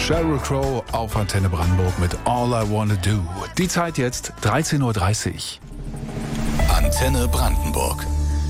Sheryl Crow auf Antenne Brandenburg mit All I Wanna Do. Die Zeit jetzt 13.30 Uhr. Antenne Brandenburg.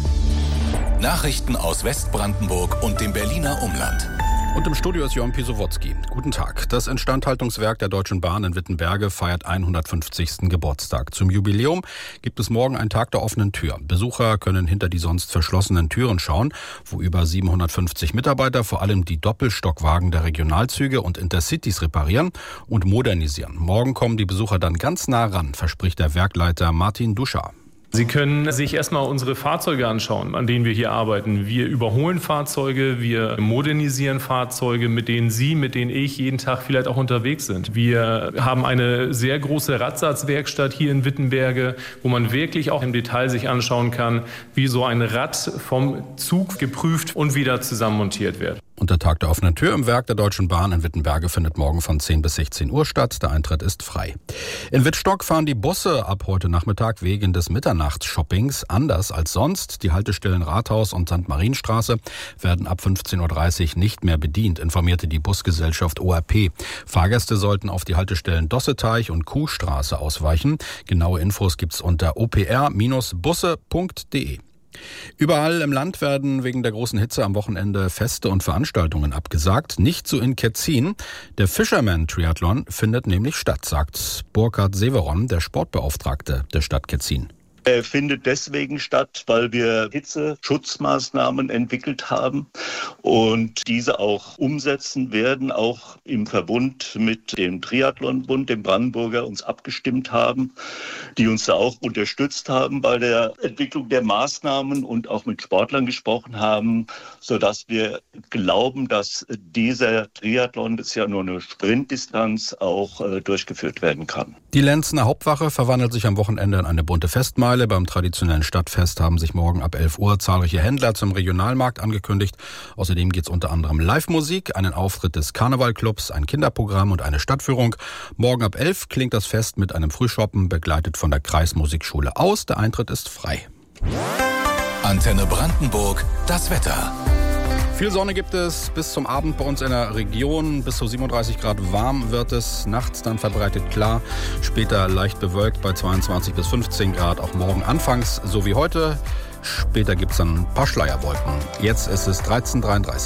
Nachrichten aus Westbrandenburg und dem Berliner Umland. Und im Studio ist Jon Pisowotzki. Guten Tag. Das Instandhaltungswerk der Deutschen Bahn in Wittenberge feiert 150. Geburtstag. Zum Jubiläum gibt es morgen einen Tag der offenen Tür. Besucher können hinter die sonst verschlossenen Türen schauen, wo über 750 Mitarbeiter vor allem die Doppelstockwagen der Regionalzüge und Intercities reparieren und modernisieren. Morgen kommen die Besucher dann ganz nah ran, verspricht der Werkleiter Martin Duschar. Sie können sich erstmal unsere Fahrzeuge anschauen, an denen wir hier arbeiten. Wir überholen Fahrzeuge, wir modernisieren Fahrzeuge, mit denen Sie, mit denen ich jeden Tag vielleicht auch unterwegs sind. Wir haben eine sehr große Radsatzwerkstatt hier in Wittenberge, wo man wirklich auch im Detail sich anschauen kann, wie so ein Rad vom Zug geprüft und wieder zusammenmontiert wird. Und der Tag der offenen Tür im Werk der Deutschen Bahn in Wittenberge findet morgen von 10 bis 16 Uhr statt. Der Eintritt ist frei. In Wittstock fahren die Busse ab heute Nachmittag wegen des Mitternachtsshoppings anders als sonst. Die Haltestellen Rathaus und St. Marienstraße werden ab 15.30 Uhr nicht mehr bedient, informierte die Busgesellschaft ORP. Fahrgäste sollten auf die Haltestellen Dosseteich und Kuhstraße ausweichen. Genaue Infos gibt's unter opr-busse.de. Überall im Land werden wegen der großen Hitze am Wochenende Feste und Veranstaltungen abgesagt. Nicht so in Ketzin. Der Fisherman-Triathlon findet nämlich statt, sagt Burkhard Severon, der Sportbeauftragte der Stadt Ketzin. Er findet deswegen statt, weil wir Hitzeschutzmaßnahmen entwickelt haben und diese auch umsetzen werden, auch im Verbund mit dem Triathlonbund, dem Brandenburger, uns abgestimmt haben, die uns da auch unterstützt haben bei der Entwicklung der Maßnahmen und auch mit Sportlern gesprochen haben, sodass wir glauben, dass dieser Triathlon, das ist ja nur eine Sprintdistanz, auch durchgeführt werden kann. Die Lenzener Hauptwache verwandelt sich am Wochenende in eine bunte Festmeile. Beim traditionellen Stadtfest haben sich morgen ab 11 Uhr zahlreiche Händler zum Regionalmarkt angekündigt. Außerdem geht es unter anderem Live-Musik, einen Auftritt des Karnevalclubs, ein Kinderprogramm und eine Stadtführung. Morgen ab 11 klingt das Fest mit einem Frühschoppen, begleitet von der Kreismusikschule aus. Der Eintritt ist frei. Antenne Brandenburg, das Wetter. Viel Sonne gibt es bis zum Abend bei uns in der Region. Bis zu 37 Grad warm wird es. Nachts dann verbreitet klar. Später leicht bewölkt bei 22 bis 15 Grad. Auch morgen anfangs so wie heute. Später gibt es dann ein paar Schleierwolken. Jetzt ist es 13:33.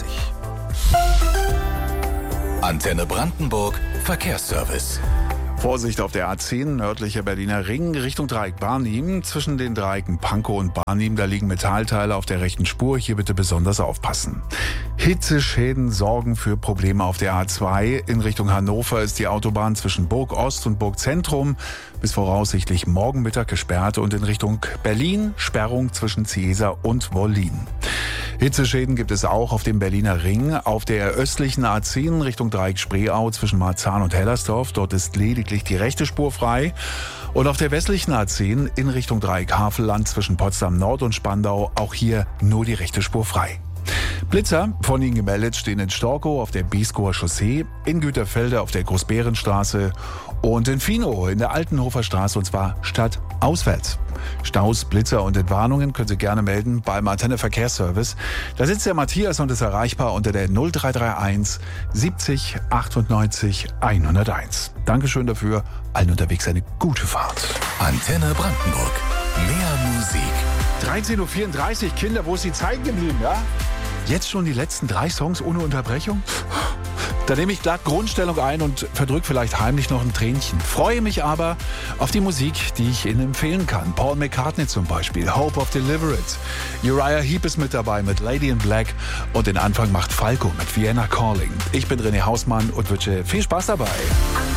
Antenne Brandenburg, Verkehrsservice. Vorsicht auf der A10, nördlicher Berliner Ring, Richtung Dreieck Barnim. Zwischen den Dreiecken Pankow und Barnim, da liegen Metallteile auf der rechten Spur. Hier bitte besonders aufpassen. Hitzeschäden sorgen für Probleme auf der A2. In Richtung Hannover ist die Autobahn zwischen Burg Ost und Burg Zentrum bis voraussichtlich morgen Mittag gesperrt. Und in Richtung Berlin Sperrung zwischen Ciesa und Wollin. Hitzeschäden gibt es auch auf dem Berliner Ring. Auf der östlichen A10 Richtung Dreieck Spreeau zwischen Marzahn und Hellersdorf. Dort ist lediglich die rechte Spur frei. Und auf der westlichen A10 in Richtung Dreieck Havelland zwischen Potsdam Nord und Spandau auch hier nur die rechte Spur frei. Blitzer von Ihnen gemeldet stehen in Storkow auf der Bieskower Chaussee, in Güterfelde auf der Großbärenstraße und in Finow in der Altenhofer Straße, und zwar stadtauswärts. Staus, Blitzer und Entwarnungen können Sie gerne melden beim Antenne Verkehrsservice. Da sitzt der Matthias und ist erreichbar unter der 0331 70 98 101. Dankeschön dafür. Allen unterwegs eine gute Fahrt. Antenne Brandenburg. Mehr Musik. 13.34 Uhr, Kinder, wo ist die Zeit geblieben, ja? Jetzt schon die letzten 3 Songs ohne Unterbrechung? Da nehme ich glatt Grundstellung ein und verdrück vielleicht heimlich noch ein Tränchen. Freue mich aber auf die Musik, die ich Ihnen empfehlen kann. Paul McCartney zum Beispiel, Hope of Deliverance. Uriah Heep ist mit dabei mit Lady in Black und den Anfang macht Falco mit Vienna Calling. Ich bin René Hausmann und wünsche viel Spaß dabei.